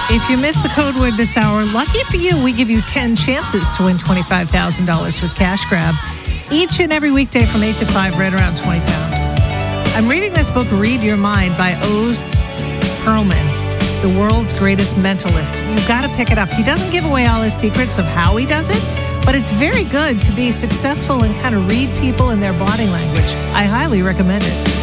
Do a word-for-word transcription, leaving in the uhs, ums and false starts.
If you miss the code word this hour, lucky for you, we give you ten chances to win twenty-five thousand dollars with Cash Grab each and every weekday from eight to five, right around twenty past. I'm reading this book, Read Your Mind, by Oz Perlman, the world's greatest mentalist. You've got to pick it up. He doesn't give away all his secrets of how he does it, but it's very good to be successful and kind of read people in their body language. I highly recommend it.